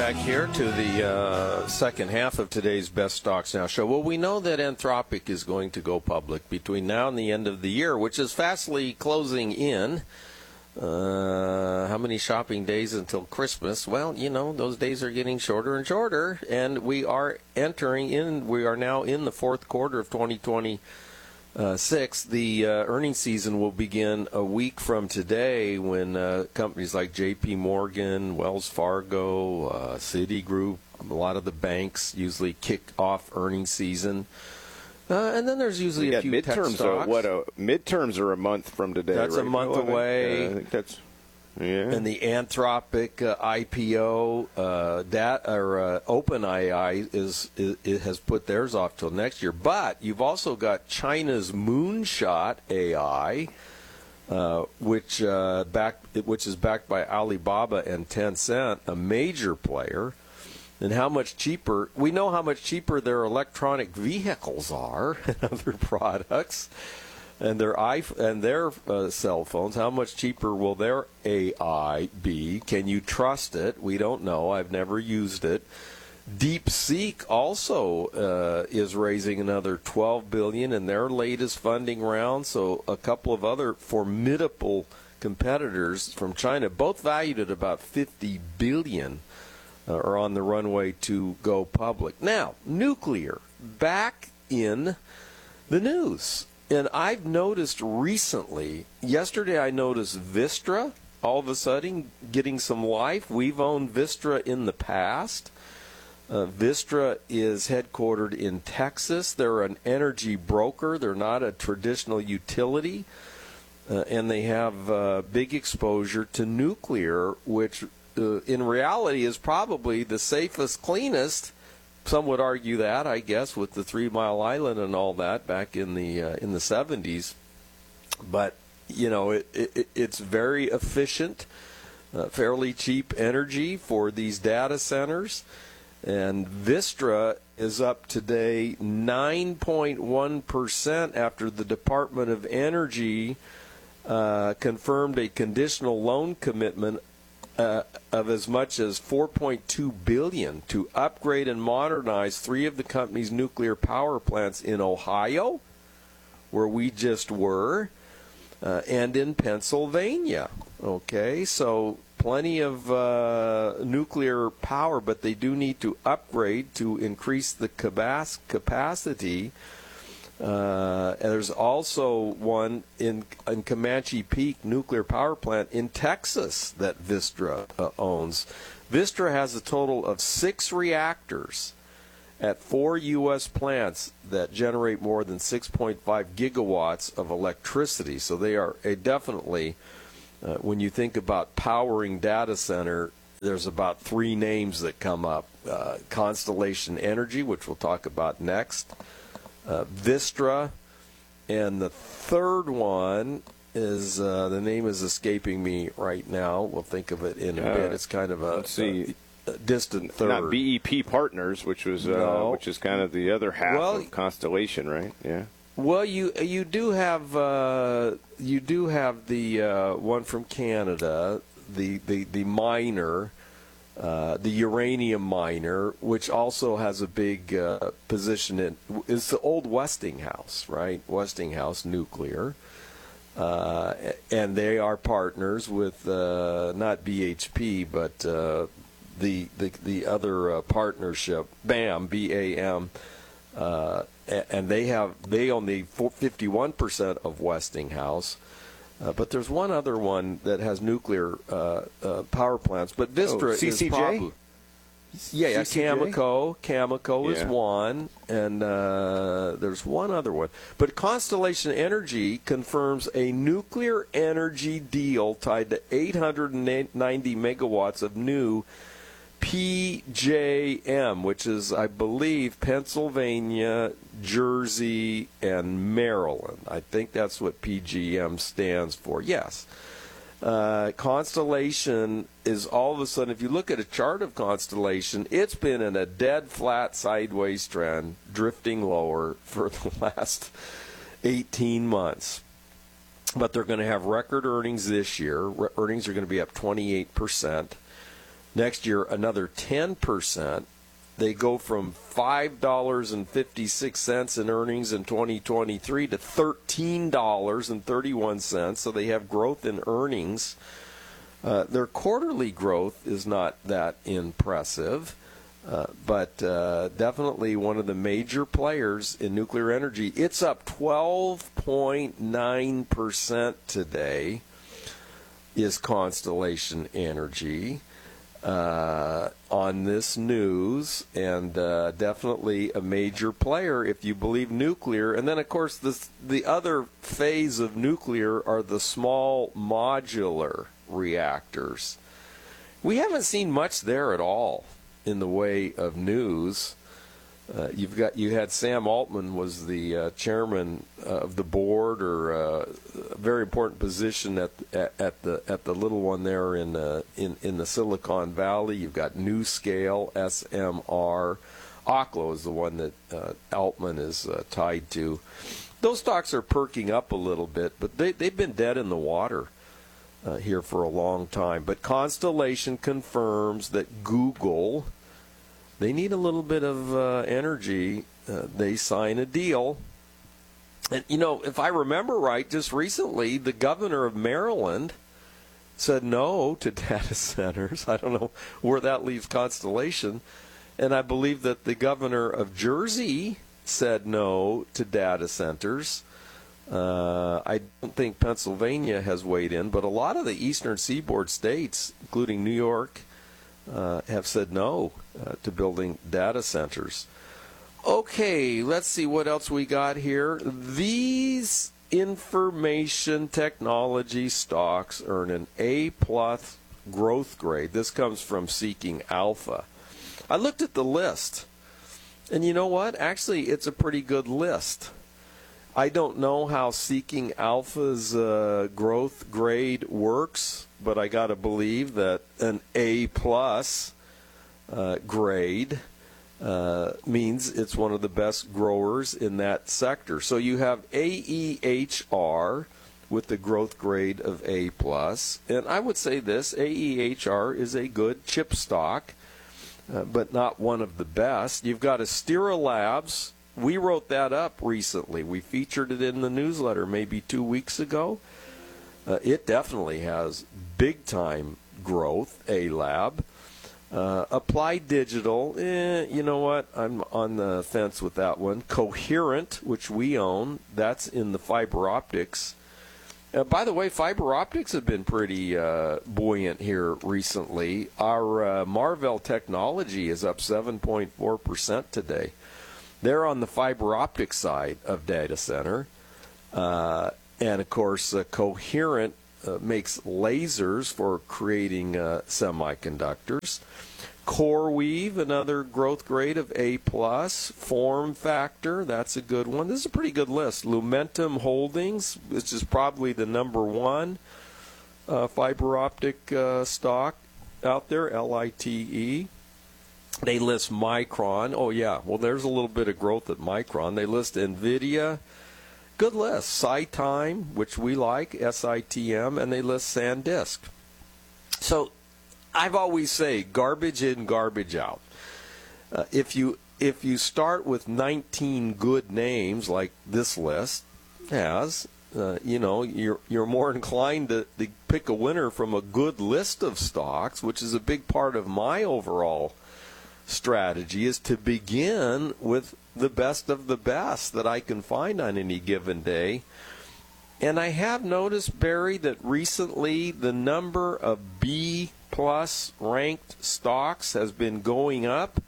back here to the second half of today's Best Stocks Now show. Well, we know that Anthropic is going to go public between now and the end of the year, which is fastly closing in. How many shopping days until Christmas? Well, you know, those days are getting shorter and shorter, and we are now in the fourth quarter of 2026. The earnings season will begin a week from today when companies like J.P. Morgan, Wells Fargo, Citigroup, a lot of the banks usually kick off earnings season. And then there's usually a few midterms. Tech stocks. Midterms are a month from today. That's right? a month away. I think that's. Yeah. And the Anthropic IPO, OpenAI has put theirs off till next year. But you've also got China's Moonshot AI, which is backed by Alibaba and Tencent, a major player. And how much cheaper? We know how much cheaper their electronic vehicles are and other products. And their cell phones, how much cheaper will their AI be? Can you trust it? We don't know. I've never used it. DeepSeek also is raising another $12 billion in their latest funding round. So a couple of other formidable competitors from China, both valued at about $50 billion, are on the runway to go public. Now, nuclear, back in the news. And I've noticed recently, yesterday I noticed Vistra all of a sudden getting some life. We've owned Vistra in the past. Vistra is headquartered in Texas. They're an energy broker. They're not a traditional utility. And they have big exposure to nuclear, which in reality is probably the safest, cleanest. Some would argue that, I guess, with the 3 Mile Island and all that back in the 70s. But, you know, it's very efficient, fairly cheap energy for these data centers. And Vistra is up today 9.1% after the Department of Energy confirmed a conditional loan commitment of as much as $4.2 billion to upgrade and modernize 3 of the company's nuclear power plants in Ohio, where we just were, and in Pennsylvania. Okay, so plenty of nuclear power, but they do need to upgrade to increase the capacity. And there's also one in Comanche Peak nuclear power plant in Texas that Vistra owns. Vistra has a total of 6 reactors at 4 U.S. plants that generate more than 6.5 gigawatts of electricity. So they are definitely, when you think about powering data center, there's about 3 names that come up. Constellation Energy, which we'll talk about next. Vistra, and the third one is the name is escaping me right now. We'll think of it in a bit. It's kind of a distant third. Not BEP Partners, which was which is kind of the other half of Constellation, right? Yeah. Well, you do have the one from Canada, the miner. The uranium miner, which also has a big position in, is the old Westinghouse, right? Westinghouse Nuclear. And they are partners with not BHP, but the other partnership, BAM, B-A-M. And they own the 51% of Westinghouse. But there's one other one that has nuclear power plants. But Vistra is probably... Yeah, Cameco is one, and there's one other one. But Constellation Energy confirms a nuclear energy deal tied to 890 megawatts of new PJM, which is, I believe, Pennsylvania, Jersey, and Maryland. I think that's what PJM stands for. Yes. Constellation is all of a sudden, if you look at a chart of Constellation, it's been in a dead flat sideways trend, drifting lower for the last 18 months. But they're going to have record earnings this year. Earnings are going to be up 28%. Next year, another 10%. They go from $5.56 in earnings in 2023 to $13.31. So they have growth in earnings. Their quarterly growth is not that impressive, but definitely one of the major players in nuclear energy. It's up 12.9% today, is Constellation Energy. On this news, and definitely a major player if you believe nuclear. And then, of course, the other phase of nuclear are the small modular reactors. We haven't seen much there at all in the way of news. You had Sam Altman was the chairman of the board, or a very important position at the little one there in the Silicon Valley. You've got NuScale, SMR, Oklo is the one that Altman is tied to. Those stocks are perking up a little bit, but they've been dead in the water here for a long time. But Constellation confirms that Google, they need a little bit of energy. They sign a deal. And, if I remember right, just recently, the governor of Maryland said no to data centers. I don't know where that leaves Constellation. And I believe that the governor of Jersey said no to data centers. I don't think Pennsylvania has weighed in, but a lot of the eastern seaboard states, including New York, have said no to building data centers. Okay, let's see what else we got here. These information technology stocks earn an A+ growth grade. This comes from Seeking Alpha. I looked at the list, and you know what? Actually, it's a pretty good list. I don't know how Seeking Alpha's growth grade works, but I got to believe that an A+ grade means it's one of the best growers in that sector. So you have AEHR with the growth grade of A+. And I would say this, AEHR is a good chip stock, but not one of the best. You've got Astera Labs. We wrote that up recently. We featured it in the newsletter maybe 2 weeks ago. It definitely has big-time growth, A-Lab. Applied Digital, you know what? I'm on the fence with that one. Coherent, which we own, that's in the fiber optics. By the way, fiber optics have been pretty buoyant here recently. Our Marvell Technology is up 7.4% today. They're on the fiber optic side of data center. And, of course, Coherent makes lasers for creating semiconductors. CoreWeave, another growth grade of A+. Form Factor, that's a good one. This is a pretty good list. Lumentum Holdings, which is probably the number one fiber optic stock out there, LITE. They list Micron. Oh, yeah. Well, there's a little bit of growth at Micron. They list NVIDIA. Good list. SiTime, which we like, SITM, and they list SanDisk. So I've always say garbage in, garbage out. If you start with 19 good names like this list has, you're more inclined to pick a winner from a good list of stocks, which is a big part of my overall strategy, is to begin with the best of the best that I can find on any given day. And I have noticed, Barry, that recently the number of B+ ranked stocks has been going up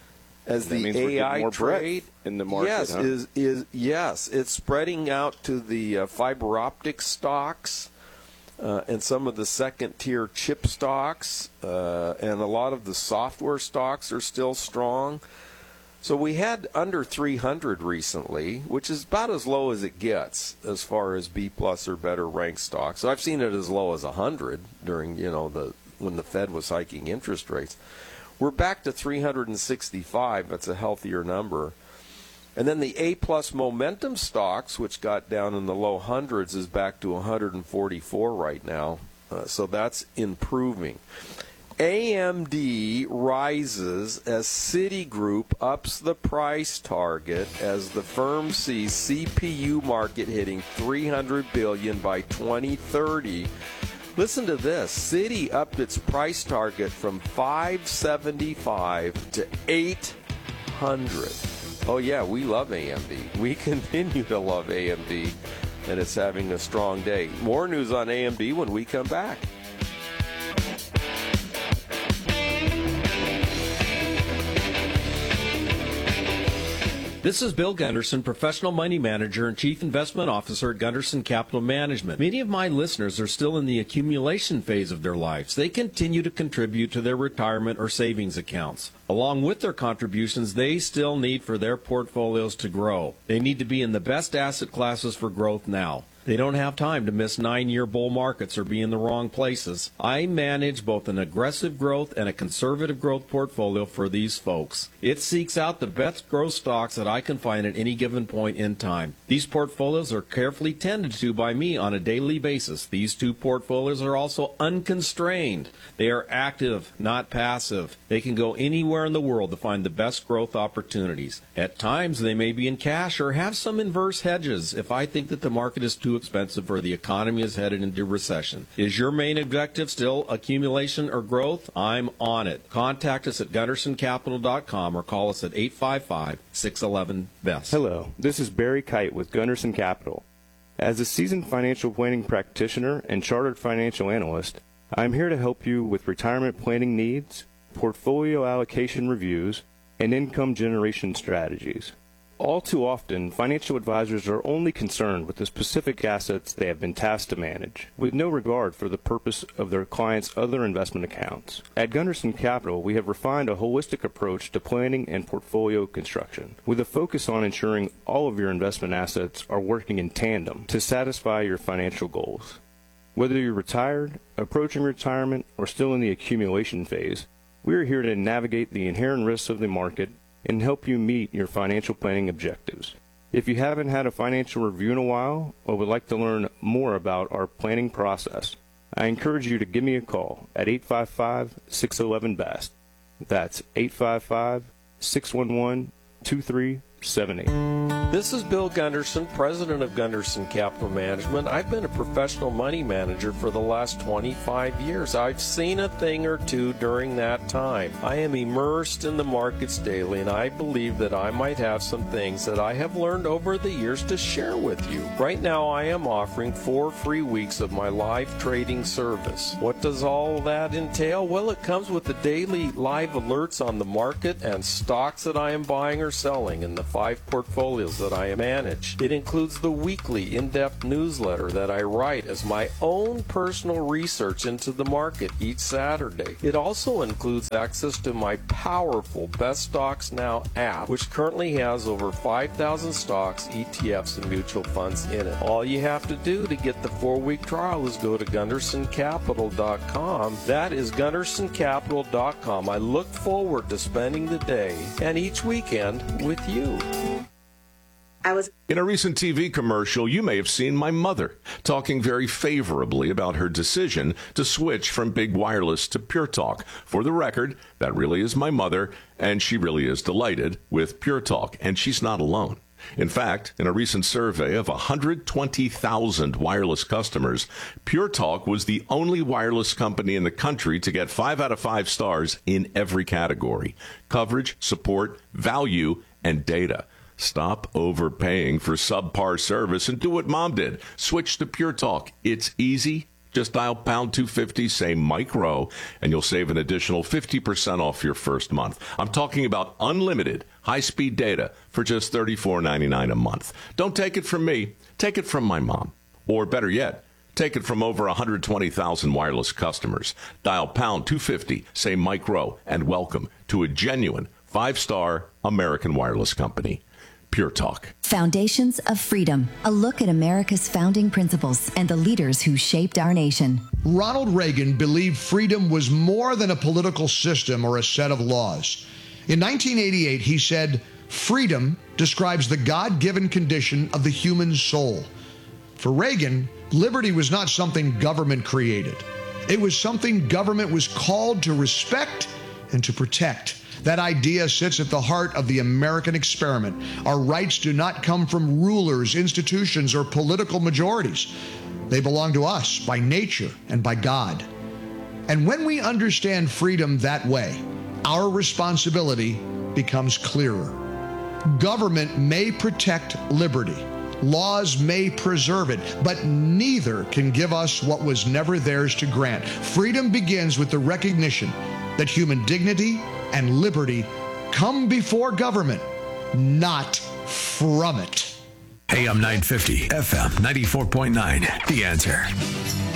as the AI trade in the market. Yes, yes, it's spreading out to the fiber optic stocks. And some of the second-tier chip stocks, and a lot of the software stocks are still strong. So we had under 300 recently, which is about as low as it gets as far as B+ or better ranked stocks. So I've seen it as low as 100 during, when the Fed was hiking interest rates. We're back to 365. That's a healthier number. And then the A+ momentum stocks, which got down in the low hundreds, is back to 144 right now. So that's improving. AMD rises as Citigroup ups the price target as the firm sees CPU market hitting $300 billion by 2030. Listen to this. Citi upped its price target from $575 to $800. Oh, yeah, we love AMD. We continue to love AMD, and it's having a strong day. More news on AMD when we come back. This is Bill Gunderson, Professional Money Manager and Chief Investment Officer at Gunderson Capital Management. Many of my listeners are still in the accumulation phase of their lives. They continue to contribute to their retirement or savings accounts. Along with their contributions, they still need for their portfolios to grow. They need to be in the best asset classes for growth now. They don't have time to miss 9-year bull markets or be in the wrong places. I manage both an aggressive growth and a conservative growth portfolio for these folks. It seeks out the best growth stocks that I can find at any given point in time. These portfolios are carefully tended to by me on a daily basis. These two portfolios are also unconstrained. They are active, not passive. They can go anywhere in the world to find the best growth opportunities. At times, they may be in cash or have some inverse hedges if I think that the market is too expensive or the economy is headed into recession. Is your main objective still accumulation or growth? I'm on it. Contact us at GundersonCapital.com or call us at 855-611-BEST. Hello, this is Barry Kite with Gunderson Capital. As a seasoned financial planning practitioner and chartered financial analyst, I'm here to help you with retirement planning needs, portfolio allocation reviews, and income generation strategies. All too often, financial advisors are only concerned with the specific assets they have been tasked to manage, with no regard for the purpose of their clients' other investment accounts. At Gunderson Capital, we have refined a holistic approach to planning and portfolio construction, with a focus on ensuring all of your investment assets are working in tandem to satisfy your financial goals. Whether you're retired, approaching retirement, or still in the accumulation phase, we are here to navigate the inherent risks of the market and help you meet your financial planning objectives. If you haven't had a financial review in a while or would like to learn more about our planning process, I encourage you to give me a call at 855-611-BEST. That's 855-611-2378. This is Bill Gunderson, president of Gunderson Capital Management. I've been a professional money manager for the last 25 years. I've seen a thing or two during that time. I am immersed in the markets daily, and I believe that I might have some things that I have learned over the years to share with you. Right now, I am offering 4 free weeks of my live trading service. What does all that entail? Well, it comes with the daily live alerts on the market and stocks that I am buying or selling in the 5 portfolios that I manage. It includes the weekly in-depth newsletter that I write as my own personal research into the market each Saturday. It also includes access to my powerful Best Stocks Now app, which currently has over 5,000 stocks, ETFs, and mutual funds in it. All you have to do to get the 4-week trial is go to GundersonCapital.com. That is GundersonCapital.com. I look forward to spending the day and each weekend with you. In a recent TV commercial, you may have seen my mother talking very favorably about her decision to switch from Big Wireless to Pure Talk. For the record, that really is my mother, and she really is delighted with Pure Talk, and she's not alone. In fact, in a recent survey of 120,000 wireless customers, Pure Talk was the only wireless company in the country to get 5 out of 5 stars in every category: coverage, support, value, and data. Stop overpaying for subpar service and do what Mom did. Switch to Pure Talk. It's easy. Just dial pound 250, say micro, and you'll save an additional 50% off your first month. I'm talking about unlimited high-speed data for just $34.99 a month. Don't take it from me. Take it from my mom. Or better yet, take it from over 120,000 wireless customers. Dial pound 250, say micro, and welcome to a genuine 5-star American wireless company. Pure Talk. Foundations of Freedom, a look at America's founding principles and the leaders who shaped our nation. Ronald Reagan believed freedom was more than a political system or a set of laws. In 1988, he said, "Freedom describes the God-given condition of the human soul." For Reagan, liberty was not something government created. It was something government was called to respect and to protect. That idea sits at the heart of the American experiment. Our rights do not come from rulers, institutions, or political majorities. They belong to us by nature and by God. And when we understand freedom that way, our responsibility becomes clearer. Government may protect liberty. Laws may preserve it, but neither can give us what was never theirs to grant. Freedom begins with the recognition that human dignity and liberty come before government, not from it. AM 950, FM 94.9, The Answer.